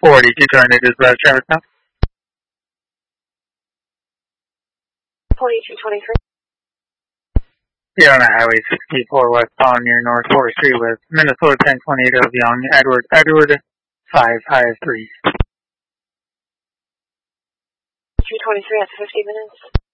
42 Tornado Drive, Travis now. 4223. You're on Highway 64 westbound near North 4th Street with Minnesota 10 Tornado Young, Edward 553. 223 at 50 minutes.